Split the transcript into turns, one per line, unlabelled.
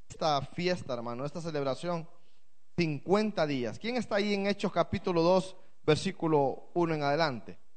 esta fiesta, hermano, esta celebración, 50 días. ¿Quién está ahí en Hechos capítulo 2, versículo 1 en adelante?